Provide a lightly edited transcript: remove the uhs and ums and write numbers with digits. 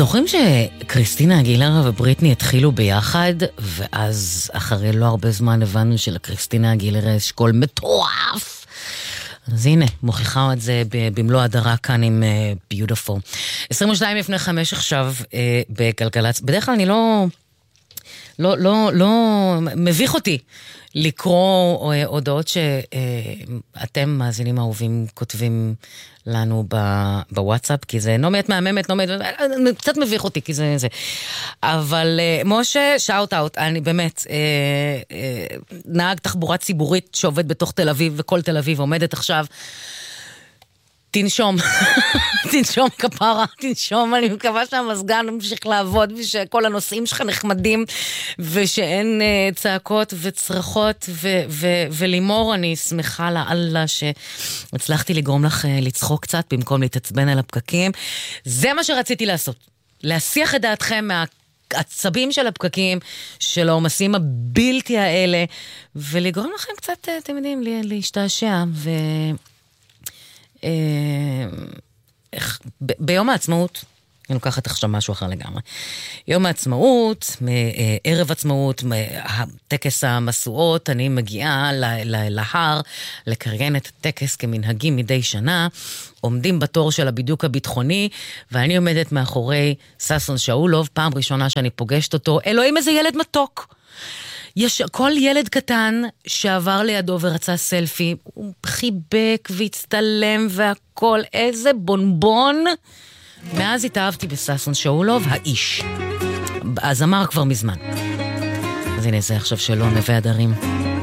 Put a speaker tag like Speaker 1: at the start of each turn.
Speaker 1: זוכרים שקריסטינה אגילרה ובריטני התחילו ביחד, ואז אחרי לא הרבה זמן הבנו שלקריסטינה אגילרה יש קול מטורף. אז הנה, מוכיחה את זה במלוא הדרה כאן עם Beautiful. 22 לפני 5 עכשיו בגלגלצ. בדרך כלל אני לא מביך אותי לקרוא הודעות שאתם מאזינים אהובים כותבים לנו בוואטסאפ, כי זה נומית מהממת, קצת מביך אותי, כי זה. אבל משה, שאוט אאוט, אני באמת נהג תחבורה ציבורית שעובד בתוך תל אביב, וכל תל אביב עומדת עכשיו, תנשום, תנשום כפרה, תנשום, אני מקווה שהמסגן ממשיך לעבוד, ושכל הנושאים שלך נחמדים, ושאין צעקות וצרחות, ולימור, אני שמחה לאללה שהצלחתי לגרום לך לצחוק קצת, במקום להתעצבן על הפקקים. זה מה שרציתי לעשות, להסיח את דעתכם מהעצבים של הפקקים, של העומסים הבלתי האלה, ולגרום לכם קצת, אתם יודעים, להשתעשע, ביום העצמאות, אני לוקחת עכשיו משהו אחר לגמרי. יום העצמאות, ערב עצמאות, טקס המסועות, אני מגיעה להר לקריין את הטקס כמנהגים מדי שנה, עומדים בתור של הבידוק הביטחוני, ואני עומדת מאחורי ששון שאולוב, פעם ראשונה שאני פוגשת אותו, אלוהים איזה ילד מתוק. יש כל ילד קטן שעבר לידו ורצה סלפי, הוא חיבק והצטלם והכל, איזה בונבון. מאז התאהבתי בששון שאולוב, האיש. אז אמר כבר מזמן. אז הנה זה עכשיו שלו, נווה הדרים.